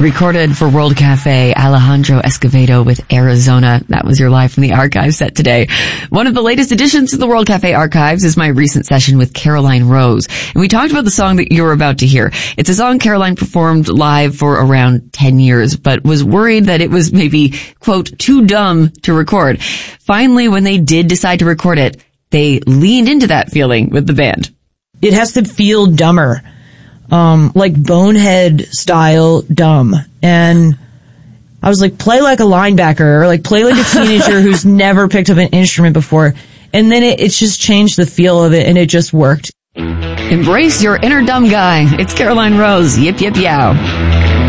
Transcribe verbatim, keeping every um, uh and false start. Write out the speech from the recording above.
Recorded for World Cafe, Alejandro Escovedo with Arizona. That was your Live from the Archives set today. One of the latest additions to the World Cafe archives is my recent session with Caroline Rose. And we talked about the song that you're about to hear. It's a song Caroline performed live for around ten years, but was worried that it was maybe, quote, too dumb to record. Finally, when they did decide to record it, they leaned into that feeling with the band. It has to feel dumber. Um, like Bonehead style dumb. And I was like, play like a linebacker, or like play like a teenager who's never picked up an instrument before. And then it, it's just changed the feel of it, and it just worked. Embrace your inner dumb guy. It's Caroline Rose. Yip, yip, yow.